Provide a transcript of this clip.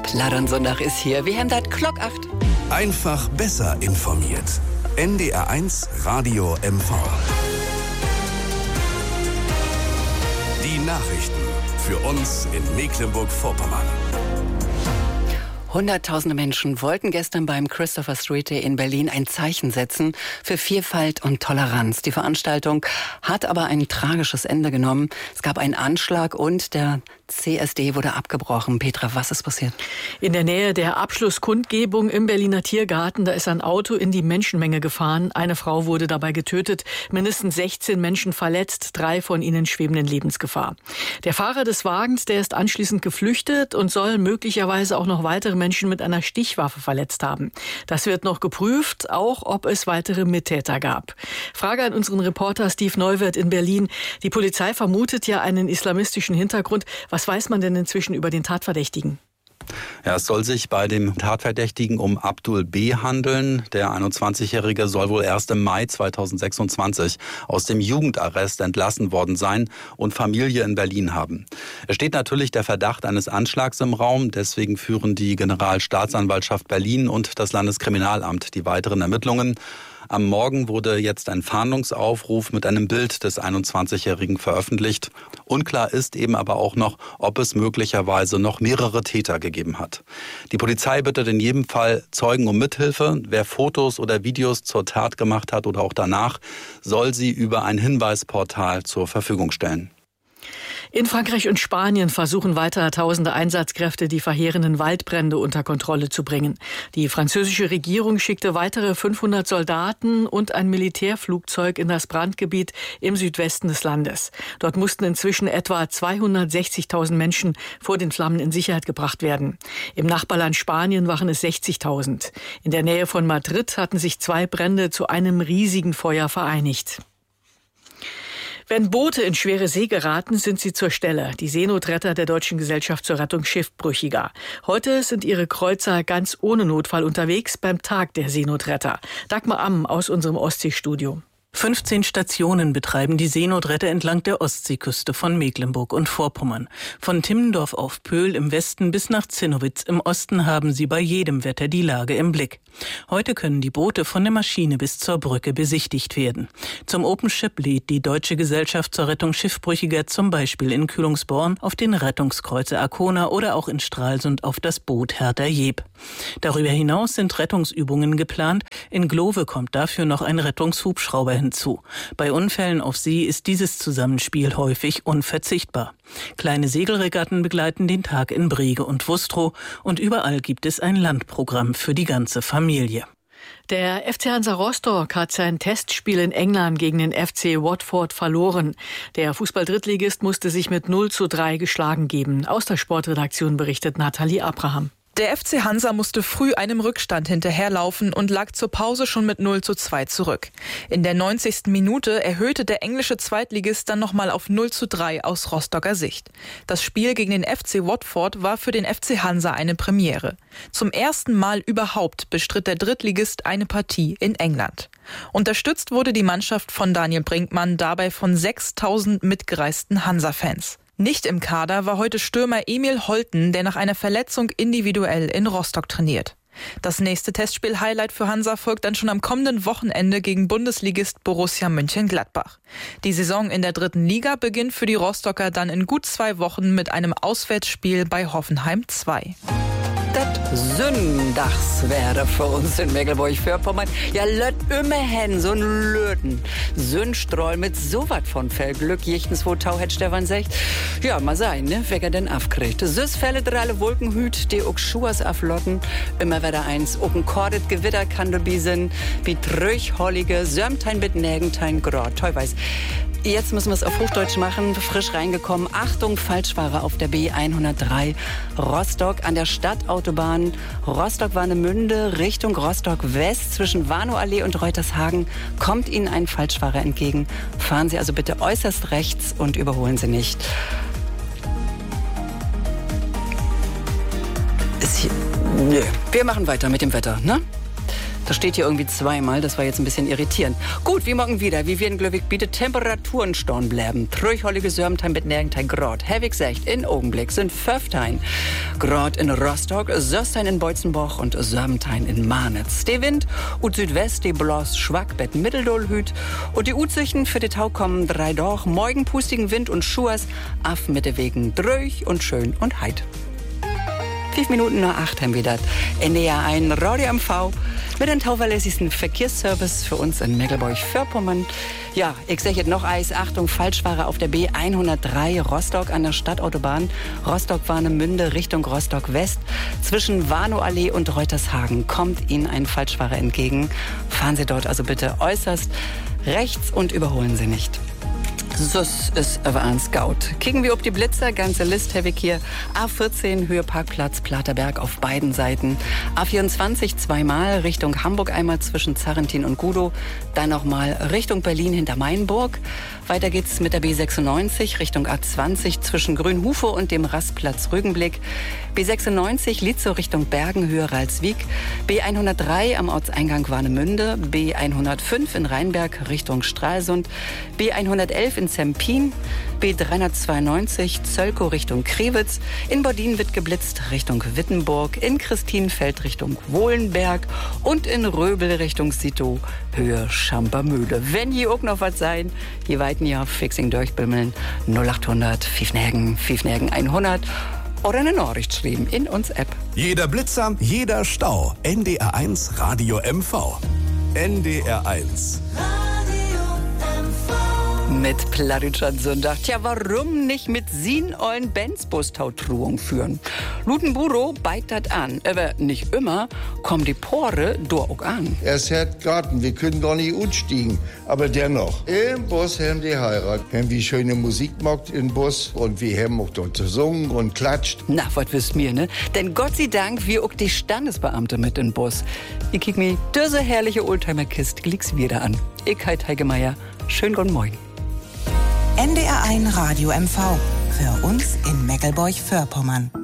Plattern-Sonntag ist hier. Wir haben das Glock 8. Einfach besser informiert. NDR1 Radio MV. Die Nachrichten für uns in Mecklenburg-Vorpommern. Hunderttausende Menschen wollten gestern beim Christopher Street Day in Berlin ein Zeichen setzen für Vielfalt und Toleranz. Die Veranstaltung hat aber ein tragisches Ende genommen. Es gab einen Anschlag und der CSD wurde abgebrochen. Petra, was ist passiert? In der Nähe der Abschlusskundgebung im Berliner Tiergarten, da ist ein Auto in die Menschenmenge gefahren. Eine Frau wurde dabei getötet, mindestens 16 Menschen verletzt, 3 von ihnen schweben in Lebensgefahr. Der Fahrer des Wagens, der ist anschließend geflüchtet und soll möglicherweise auch noch weitere Menschen mit einer Stichwaffe verletzt haben. Das wird noch geprüft, auch ob es weitere Mittäter gab. Frage an unseren Reporter Steve Neuwirth in Berlin. Die Polizei vermutet ja einen islamistischen Hintergrund. Was weiß man denn inzwischen über den Tatverdächtigen? Ja, es soll sich bei dem Tatverdächtigen um Abdul B. handeln. Der 21-Jährige soll wohl erst im Mai 2026 aus dem Jugendarrest entlassen worden sein und Familie in Berlin haben. Es steht natürlich der Verdacht eines Anschlags im Raum. Deswegen führen die Generalstaatsanwaltschaft Berlin und das Landeskriminalamt die weiteren Ermittlungen. Am Morgen wurde jetzt ein Fahndungsaufruf mit einem Bild des 21-Jährigen veröffentlicht. Unklar ist eben aber auch noch, ob es möglicherweise noch mehrere Täter gegeben hat. Die Polizei bittet in jedem Fall Zeugen um Mithilfe. Wer Fotos oder Videos zur Tat gemacht hat oder auch danach, soll sie über ein Hinweisportal zur Verfügung stellen. In Frankreich und Spanien versuchen weiter tausende Einsatzkräfte, die verheerenden Waldbrände unter Kontrolle zu bringen. Die französische Regierung schickte weitere 500 Soldaten und ein Militärflugzeug in das Brandgebiet im Südwesten des Landes. Dort mussten inzwischen etwa 260.000 Menschen vor den Flammen in Sicherheit gebracht werden. Im Nachbarland Spanien waren es 60.000. In der Nähe von Madrid hatten sich 2 Brände zu einem riesigen Feuer vereinigt. Wenn Boote in schwere See geraten, sind sie zur Stelle. Die Seenotretter der Deutschen Gesellschaft zur Rettung Schiffbrüchiger. Heute sind ihre Kreuzer ganz ohne Notfall unterwegs beim Tag der Seenotretter. Dagmar Amm aus unserem Ostseestudio. 15 Stationen betreiben die Seenotretter entlang der Ostseeküste von Mecklenburg und Vorpommern. Von Timmendorf auf Pöhl im Westen bis nach Zinnowitz im Osten haben sie bei jedem Wetter die Lage im Blick. Heute können die Boote von der Maschine bis zur Brücke besichtigt werden. Zum Open Ship lädt die Deutsche Gesellschaft zur Rettung Schiffbrüchiger zum Beispiel in Kühlungsborn auf den Rettungskreuzer Arkona oder auch in Stralsund auf das Boot Hertha Jeb. Darüber hinaus sind Rettungsübungen geplant. In Glowe kommt dafür noch ein Rettungshubschrauber hinzu. Bei Unfällen auf See ist dieses Zusammenspiel häufig unverzichtbar. Kleine Segelregatten begleiten den Tag in Brege und Wustrow und überall gibt es ein Landprogramm für die ganze Familie. Der FC Hansa Rostock hat sein Testspiel in England gegen den FC Watford verloren. Der Fußball-Drittligist musste sich mit 0:3 geschlagen geben. Aus der Sportredaktion berichtet Nathalie Abraham. Der FC Hansa musste früh einem Rückstand hinterherlaufen und lag zur Pause schon mit 0:2 zurück. In der 90. Minute erhöhte der englische Zweitligist dann nochmal auf 0:3 aus Rostocker Sicht. Das Spiel gegen den FC Watford war für den FC Hansa eine Premiere. Zum ersten Mal überhaupt bestritt der Drittligist eine Partie in England. Unterstützt wurde die Mannschaft von Daniel Brinkmann dabei von 6.000 mitgereisten Hansa-Fans. Nicht im Kader war heute Stürmer Emil Holten, der nach einer Verletzung individuell in Rostock trainiert. Das nächste Testspiel-Highlight für Hansa folgt dann schon am kommenden Wochenende gegen Bundesligist Borussia Mönchengladbach. Die Saison in der 3. Liga beginnt für die Rostocker dann in gut 2 Wochen mit einem Auswärtsspiel bei Hoffenheim 2. Das Sündagswetter für uns in Mecklenburg-Vorpommern. Ja, löt immerhin so ein Löten. Sündstroll mit so wat von Fellglück. Jichtens wo Tau hätt Stefan sagt. Ja, mal sein, ne? Wer denn aufkriegt. Süß Fälle dralle Wolkenhüt, die auch Schuhers aflotten. Immer wieder eins. Auch ein Kordet Gewitter kann dabei sein. Wie tröchhollige, Sörmtein mit Nägentein grad. Toi weiß. Jetzt müssen wir es auf Hochdeutsch machen, frisch reingekommen. Achtung, Falschfahrer auf der B103 Rostock an der Stadtautobahn Rostock-Warnemünde Richtung Rostock-West zwischen Warnow-Allee und Reutershagen kommt Ihnen ein Falschfahrer entgegen. Fahren Sie also bitte äußerst rechts und überholen Sie nicht. Wir machen weiter mit dem Wetter, ne? Das steht hier irgendwie zweimal, das war jetzt ein bisschen irritierend. Gut, wie morgen wieder, wie wir in Glöwig bietet Temperaturen stehen bleiben. Tröchhollige Sörmtein mit nirgendtein Grad. Herwig sagt, in Augenblick sind 15 Grad in Rostock, Söstein in Beutzenboch und Sörmtein in Marnitz. Der Wind und Südwest, die bloß schwach bet Mitteldolhüt und die Utsichten für die Tau kommen 3 Doch. Morgen pustigen Wind und Schuers, af mit der Wegen dröch und schön und heit. 5 Minuten nach 8 haben wir das. NDR 1 Radio MV mit dem tauverlässigsten Verkehrsservice für uns in Mecklenburg-Vorpommern. Ja, ich sage jetzt noch eins, Achtung, Falschfahrer auf der B103 Rostock an der Stadtautobahn. Rostock-Warnemünde Richtung Rostock-West. Zwischen Warnow-Allee und Reutershagen kommt Ihnen ein Falschfahrer entgegen. Fahren Sie dort also bitte äußerst rechts und überholen Sie nicht. Sus ist aber ein Scout. Kicken wir ob die Blitzer, ganze List habe ich hier. A14 Höhe Parkplatz Platerberg auf beiden Seiten. A24 zweimal Richtung Hamburg, einmal zwischen Zarrentin und Gudow. Dann nochmal Richtung Berlin hinter Mainburg. Weiter geht's mit der B96 Richtung A20 zwischen Grünhufe und dem Rastplatz Rügenblick. B96 Lietzow Richtung Bergen, höher Ralswiek. B103 am Ortseingang Warnemünde. B105 in Rheinberg Richtung Stralsund. B111 in Zempin. B392 Zölkow Richtung Krewitz. In Bordin wird geblitzt Richtung Wittenburg. In Christinenfeld Richtung Wohlenberg. Und in Röbel Richtung Sito, Höhe Schampermühle. Wenn je auch noch was sein, je weiten ja fixing durchbimmeln. 0800 Pfiffnägen 100. Oder eine Nachricht schreiben in uns App. Jeder Blitzer, jeder Stau. NDR 1 Radio MV. NDR 1. Mit Plaritschat Sonntag. Tja, warum nicht mit sin ollen Benzbus-Tautruung führen? Lutenburo beit dat an. Aber nicht immer kommen die Pore do auch an. Es hat Garten, wir können doch nicht umstiegen. Aber dennoch, im Bus haben die Heirat. Haben wir schöne Musik gemacht im Bus und wir haben auch dort gesungen und klatscht. Na, was wisst mir, ne? Denn Gott sei Dank, wir auch die Standesbeamte mit im Bus. Ich kick mir diese herrliche Oldtimer-Kiste glicks wieder an. Ich heit Heike Meier. Schönen guten Morgen. NDR 1 Radio MV. Für uns in Mecklenburg-Vorpommern.